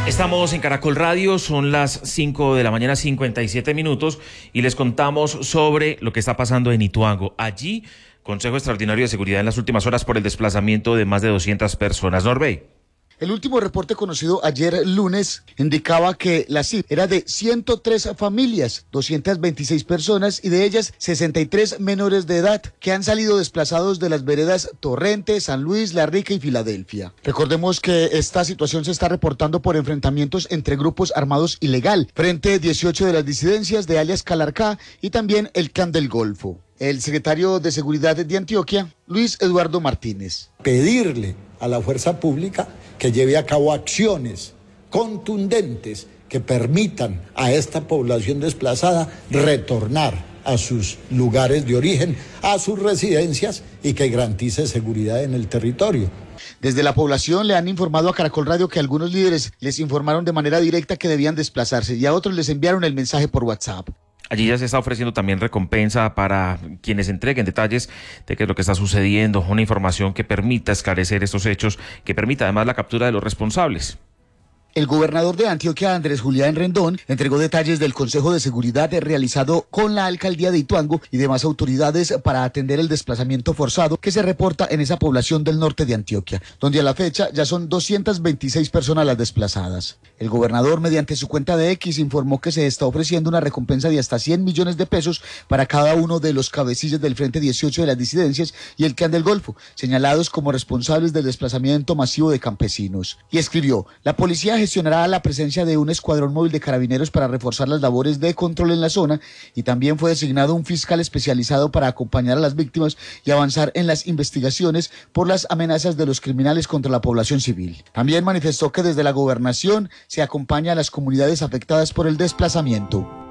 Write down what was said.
Estamos en Caracol Radio, son las 5 de la mañana, 57 minutos, y les contamos sobre lo que está pasando en Ituango. Allí, Consejo Extraordinario de Seguridad en las últimas horas por el desplazamiento de más de 200 personas. Norbey. El último reporte conocido ayer lunes indicaba que la cifra era de 103 familias, 226 personas y de ellas 63 menores de edad que han salido desplazados de las veredas Torrente, San Luis, La Rica y Filadelfia. Recordemos que esta situación se está reportando por enfrentamientos entre grupos armados ilegal, frente 18 de las disidencias de alias Calarcá y también el Clan del Golfo. El secretario de Seguridad de Antioquia, Luis Eduardo Martínez. Pedirle a la fuerza pública que lleve a cabo acciones contundentes que permitan a esta población desplazada retornar a sus lugares de origen, a sus residencias y que garantice seguridad en el territorio. Desde la población le han informado a Caracol Radio que algunos líderes les informaron de manera directa que debían desplazarse y a otros les enviaron el mensaje por WhatsApp. Allí ya se está ofreciendo también recompensa para quienes entreguen detalles de qué es lo que está sucediendo, una información que permita esclarecer estos hechos, que permita además la captura de los responsables. El gobernador de Antioquia, Andrés Julián Rendón, entregó detalles del Consejo de Seguridad realizado con la alcaldía de Ituango y demás autoridades para atender el desplazamiento forzado que se reporta en esa población del norte de Antioquia, donde a la fecha ya son 226 personas las desplazadas. El gobernador, mediante su cuenta de X, informó que se está ofreciendo una recompensa de hasta 100 millones de pesos para cada uno de los cabecillas del Frente 18 de las disidencias y el Clan del Golfo, señalados como responsables del desplazamiento masivo de campesinos. Y escribió: la policía gestionará la presencia de un escuadrón móvil de carabineros para reforzar las labores de control en la zona, y también fue designado un fiscal especializado para acompañar a las víctimas y avanzar en las investigaciones por las amenazas de los criminales contra la población civil. También manifestó que desde la gobernación se acompaña a las comunidades afectadas por el desplazamiento.